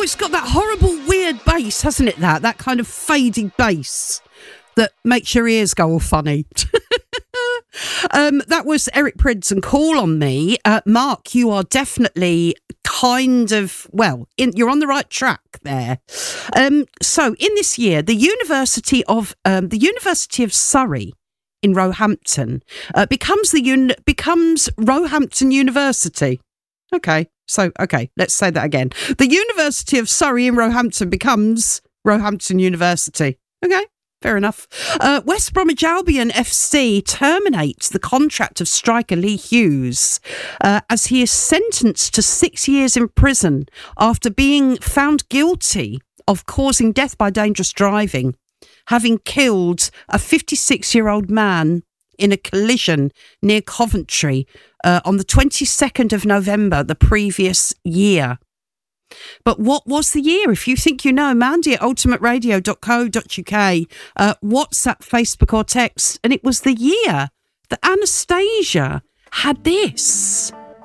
it's got that horrible, weird bass, hasn't it? That kind of fading bass that makes your ears go all funny. That was Eric Prydz and Call on Me. Mark, you are definitely kind of, you're on the right track there. So in this year, the University of Surrey in Roehampton becomes Roehampton University. Okay, let's say that again. The University of Surrey in Roehampton becomes Roehampton University. Okay. Fair enough. West Bromwich Albion FC terminates the contract of striker Lee Hughes as he is sentenced to 6 years in prison after being found guilty of causing death by dangerous driving, having killed a 56-year-old man in a collision near Coventry on the 22nd of November the previous year. But what was the year? If you think you know, Mandy at ultimateradio.co.uk, WhatsApp, Facebook or text. And it was the year that Anastasia had this.